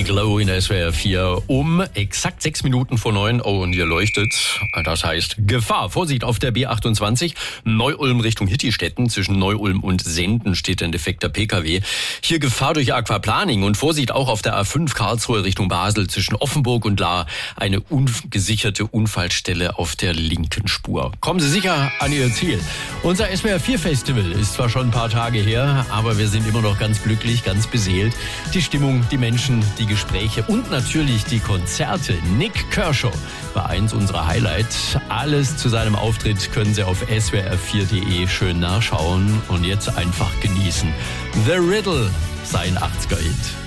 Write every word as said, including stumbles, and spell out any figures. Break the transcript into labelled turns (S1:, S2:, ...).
S1: Glow in S W R vier um exakt sechs Minuten vor neun. Oh, und hier leuchtet. Das heißt Gefahr. Vorsicht auf der B achtundzwanzig. Neu-Ulm Richtung Hittistetten. Zwischen Neu-Ulm und Senden steht ein defekter P K W. Hier Gefahr durch Aquaplaning. Und Vorsicht auch auf der A fünf Karlsruhe Richtung Basel. Zwischen Offenburg und Lahr eine ungesicherte Unfallstelle auf der linken Spur. Kommen Sie sicher an Ihr Ziel. Unser S W R vier Festival ist zwar schon ein paar Tage her, aber wir sind immer noch ganz glücklich, ganz beseelt. Die Stimmung, die Menschen, die Gespräche und natürlich die Konzerte. Nik Kershaw war eins unserer Highlights. Alles zu seinem Auftritt können Sie auf S W R vier Punkt de schön nachschauen und jetzt einfach genießen. The Riddle, sein achtziger Hit.